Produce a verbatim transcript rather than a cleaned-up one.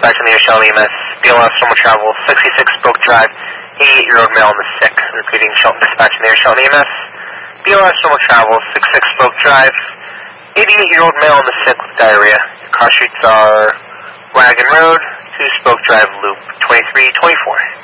dispatch on the air, Shelton E M S, B L S, normal travel, sixty-six Brook Drive, eighty-eight-year-old male on the sick. Repeating, Shelton dispatch on the air, Shelton E M S, B L S, normal travel, sixty-six Brook Drive, eighty-eight-year-old male on the sick with diarrhea. Car streets are Wagon Road, two Spoke Drive Loop, twenty-three twenty-four.